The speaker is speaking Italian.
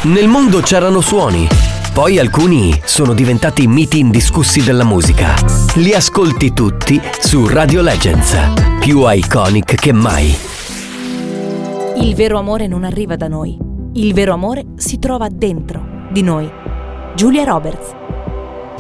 Nel mondo c'erano suoni, poi alcuni sono diventati miti indiscussi della musica. Li ascolti tutti su Radio Legends, più iconic che mai. Il vero amore non arriva da noi, il vero amore si trova dentro di noi. Julia Roberts.